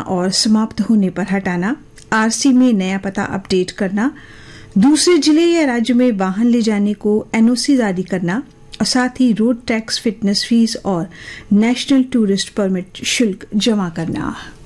और समाप्त होने पर हटाना, आरसी में नया पता अपडेट करना, दूसरे जिले या राज्य में वाहन ले जाने को एनओसी जारी करना और साथ ही रोड टैक्स, फिटनेस फीस और नेशनल टूरिस्ट परमिट शुल्क जमा करना।